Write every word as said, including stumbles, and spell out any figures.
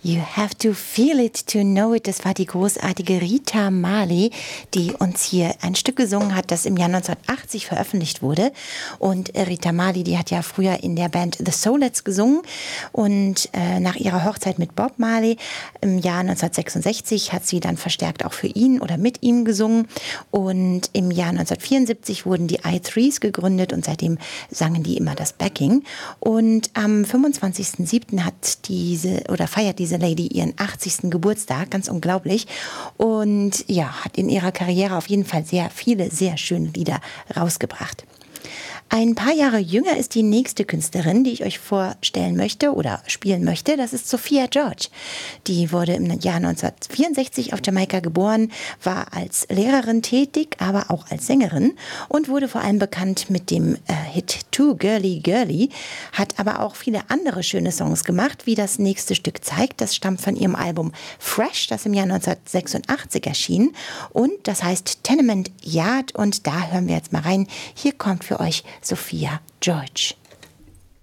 You have to feel it to know it. Das war die großartige Rita Marley, die uns hier ein Stück gesungen hat, das im Jahr neunzehnhundertachtzig veröffentlicht wurde. Und Rita Marley, die hat ja früher in der Band The Solettes gesungen. Und äh, nach ihrer Hochzeit mit Bob Marley im Jahr neunzehnhundertsechsundsechzig hat sie dann verstärkt auch für ihn oder mit ihm gesungen. Und im Jahr neunzehnhundertvierundsiebzig wurden die I Threes gegründet und seitdem sangen die immer das Backing. Und am fünfundzwanzigsten siebten hat diese oder feiert diese Lady ihren achtzigsten Geburtstag, ganz unglaublich. Und ja, hat in ihrer Karriere auf jeden Fall sehr viele, sehr schöne Lieder rausgebracht. Ein paar Jahre jünger ist die nächste Künstlerin, die ich euch vorstellen möchte oder spielen möchte. Das ist Sophia George. Die wurde im Jahr neunzehnhundertvierundsechzig auf Jamaika geboren, war als Lehrerin tätig, aber auch als Sängerin und wurde vor allem bekannt mit dem äh, Hit Too Girly Girly, hat aber auch viele andere schöne Songs gemacht, wie das nächste Stück zeigt. Das stammt von ihrem Album Fresh, das im Jahr neunzehnhundertsechsundachtzig erschien und das heißt Tenement Yard und da hören wir jetzt mal rein. Hier kommt für euch Sophia George.